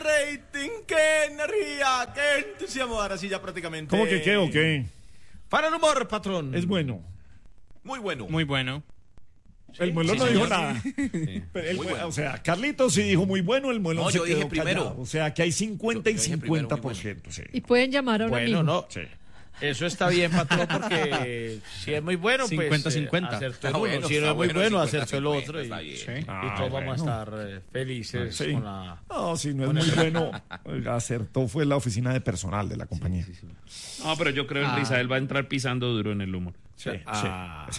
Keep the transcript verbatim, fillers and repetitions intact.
rating, qué energía, qué entusiasmo. Ahora sí ya prácticamente. ¿Cómo que qué o qué? Para el humor, patrón. Es bueno. Muy bueno. Muy bueno. El muelo Sí, no señor. dijo nada. Sí. Pero el Muy mue- bueno. O sea, Carlitos sí dijo muy bueno, el muelo No, se yo quedó dije primero. callado. O sea, que hay cincuenta y Yo- yo dije primero, cincuenta por ciento. Sí. Y pueden llamar a un Bueno, amigo. no. Sí. Eso está bien, patrón, porque si es muy bueno, pues cincuenta cincuenta. eh, acertó el Está uno. bueno, si no está es muy bueno, bueno, cincuenta, acertó el otro. Y, cincuenta, está bien. y Ah, todos vamos bueno. a estar eh, felices Sí. con la... No, si no es muy bueno, acertó fue la oficina de personal de la compañía. No, pero yo creo que Ah. Rizael va a entrar pisando duro en el humor. Sí, Ah. sí.